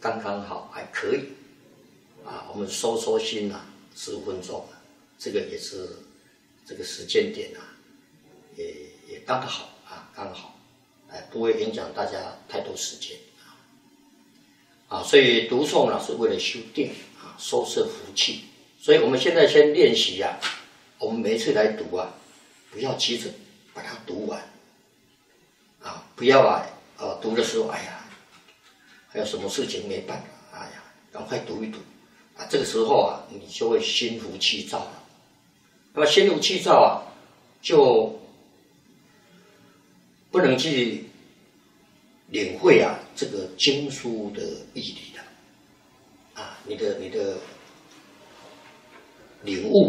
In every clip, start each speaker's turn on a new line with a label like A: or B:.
A: 刚刚好，还可以。我们收心15分钟这个也是这个时间点也刚好刚好，不会影响大家太多时间所以读诵是为了修定收摄福气。所以我们现在先练习我们每一次来读不要急着把它读完不要读的时候还有什么事情没办法赶快读一读这个时候你就会心浮气躁了。那么心浮气躁就不能去领会这个经书的义理了你的领悟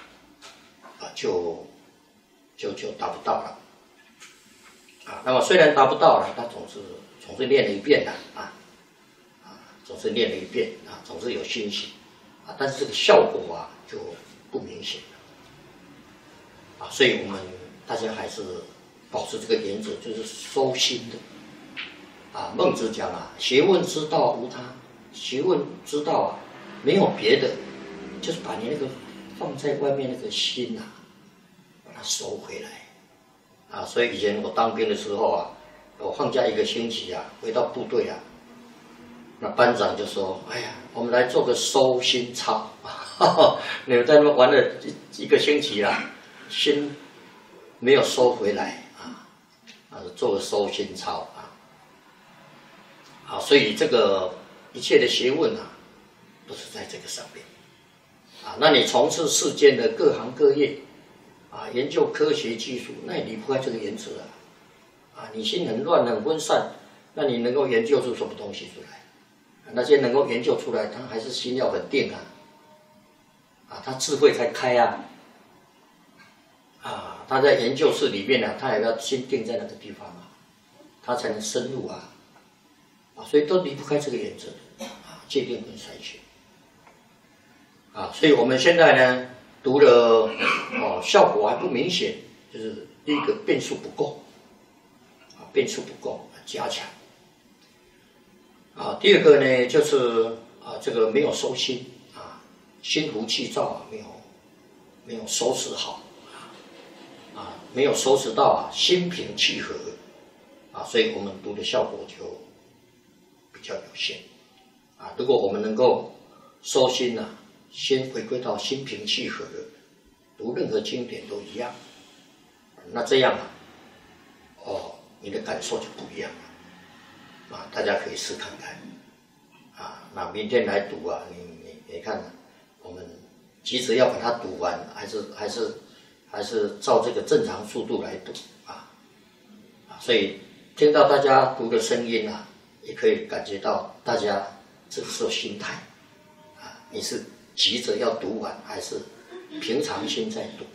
A: 就达不到了那么虽然达不到了，他总是练了一遍总是练了一遍总是有欣喜但是这个效果就不明显了所以我们大家还是保持这个原则，就是收心的孟子讲学问之道无他，学问之道没有别的，就是把你那个放在外面那个心把它收回来所以以前我当兵的时候我放假1个星期回到部队那班长就说：“哎呀，我们来做个收心操你们在那边玩了1个星期心没有收回来做个收心操所以这个一切的学问都是在这个上面那你从事世间的各行各业研究科学技术，那也离不开这个原则你心很乱很分散，那你能够研究出什么东西出来？那些能够研究出来，他还是心要很定他智慧才开他在研究室里面他也要心定在那个地方他才能深入所以都离不开这个原则戒定跟筛选所以我们现在呢读了效果还不明显，就是第一个变数不够加强第二个呢就是这个没有收心心浮气躁没有收拾好没有收拾到心平气和所以我们读的效果就比较有限如果我们能够收心先回归到心平气和，读任何经典都一样，那这样你的感受就不一样了大家可以试看看那明天来读你看我们急着要把它读完，还是照这个正常速度来读所以听到大家读的声音也可以感觉到大家这个时候心态你是急着要读完，还是平常心在读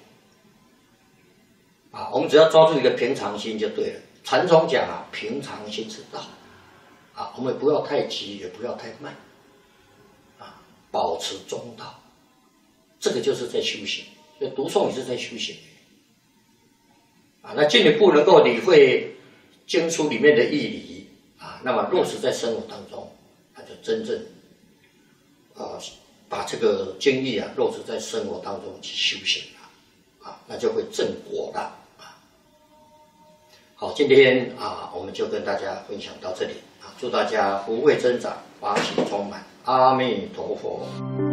A: 我们只要抓住一个平常心就对了。禅宗讲平常心是道我们不要太急，也不要太慢保持中道，这个就是在修行。所以读诵也是在修行那进一步能够理会经书里面的义理那么落实在生活当中，那就真正把这个经义落实在生活当中去修行那就会正果了好，今天我们就跟大家分享到这里祝大家福慧增长，法喜充满，阿弥陀佛。